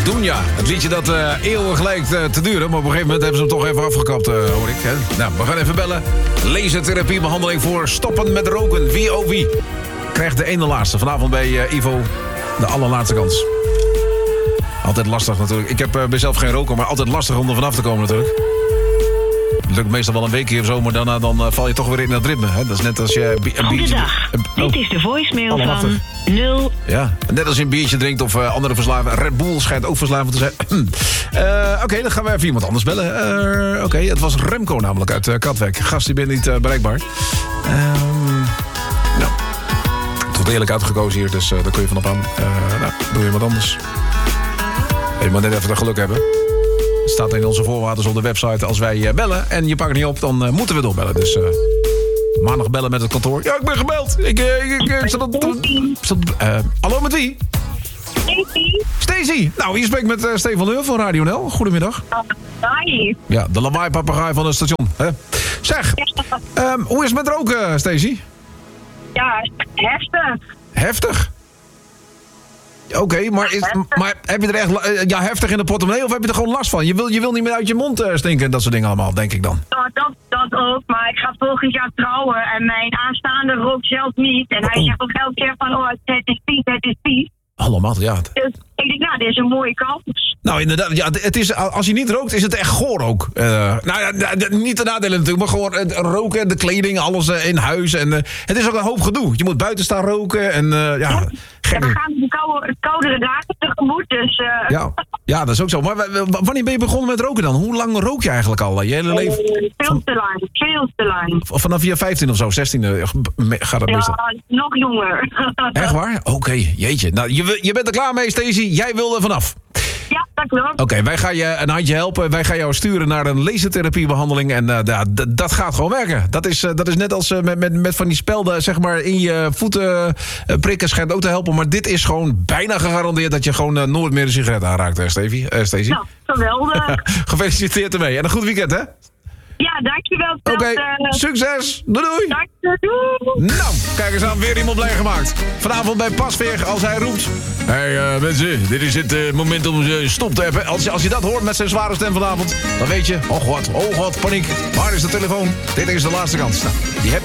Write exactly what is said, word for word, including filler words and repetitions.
Dunja. Het liedje dat uh, eeuwig lijkt uh, te duren, maar op een gegeven moment hebben ze hem toch even afgekapt, uh, hoor ik. Hè? Nou, we gaan even bellen. Lasertherapiebehandeling voor stoppen met roken. Wie oh wie krijgt de ene laatste. Vanavond bij uh, Ivo de allerlaatste kans. Altijd lastig natuurlijk. Ik heb uh, bij zelf geen roker, maar altijd lastig om er vanaf te komen natuurlijk. Het lukt meestal wel een weekje of zo, maar daarna dan, uh, val je toch weer in het ritme. Hè? Dat is net als je een biertje... Goedendag, uh, oh. Dit is de voicemail oh, van nul. Ja, net als je een biertje drinkt of uh, andere verslaven. Red Bull schijnt ook verslavend te zijn. uh, Oké, okay, dan gaan we even iemand anders bellen. Uh, Oké, okay, het was Remco namelijk uit uh, Katwijk. Gast, die bent niet uh, bereikbaar. Uh, nou, het wordt eerlijk uitgekozen hier, dus uh, daar kun je vanop aan. Uh, nou, doe je wat anders. Je moet net even dat geluk hebben. Het staat in onze voorwaarden op de website. Als wij uh, bellen en je pakt het niet op, dan uh, moeten we doorbellen. Dus uh, maandag bellen met het kantoor. Ja, ik ben gebeld. Ik, uh, ik, ik, ik zat op... Uh, hallo, met wie? Stacy. Stacy. Nou, hier spreek ik met uh, Stefan Leur van Radio N L. Goedemiddag. Hi. Ja, de lawaai-papegaai van het station. Hè? Zeg, um, hoe is het met roken, Stacy? Ja, heftig. Heftig? Oké, okay, maar, maar heb je er echt ja, heftig in de portemonnee of heb je er gewoon last van? Je wil, je wil niet meer uit je mond uh, stinken en dat soort dingen allemaal, denk ik dan. Ja, dat, dat ook, maar ik ga volgend jaar trouwen en mijn aanstaande rookt zelf niet. En hij oh. zegt ook elke keer van, oh, het is vies, het is vies. Allemaal, ja. Dus ik denk, nou, dit is een mooie kans. Nou, inderdaad, ja, het is, als je niet rookt, is het echt goor ook. Uh, nou ja, niet de nadelen natuurlijk, maar gewoon het roken, de kleding, alles uh, in huis. En uh, het is ook een hoop gedoe. Je moet buiten staan roken en uh, ja... ja. Ja, we gaan de koude, koudere dagen tegemoet, dus... Uh... Ja. ja, dat is ook zo. Maar wanneer ben je begonnen met roken dan? Hoe lang rook je eigenlijk al? Je hele leven? Uh, veel te lang, veel te lang. Vanaf je vijftien of zo, zestien gaat dat ja, meestal? Ja, nog jonger. Echt waar? Oké, okay, jeetje. Nou, je, je bent er klaar mee, Stacy. Jij wil er vanaf. Ja, dat klopt. Oké, okay, wij gaan je een handje helpen. Wij gaan jou sturen naar een lasertherapiebehandeling. En uh, d- d- dat gaat gewoon werken. Dat is, uh, dat is net als uh, met, met, met van die spelden zeg maar, in je voeten uh, prikken. Schijnt ook te helpen. Maar dit is gewoon bijna gegarandeerd dat je gewoon uh, nooit meer een sigaret aanraakt, hè, Stevie? Uh, Stacy? Nou, geweldig. Gefeliciteerd ermee. En een goed weekend, hè? Ja, dankjewel. Oké, okay, uh, succes. Doei doei. Dank je, doei. Nou, kijk eens aan, weer iemand blij gemaakt. Vanavond bij Pasveer, als hij roept... Hé hey, uh, mensen, dit is het uh, moment om uh, stop te hebben. Als, als je dat hoort met zijn zware stem vanavond... dan weet je, oh god, oh god, paniek. Waar is de telefoon? Dit is de laatste kans. Nou, die heb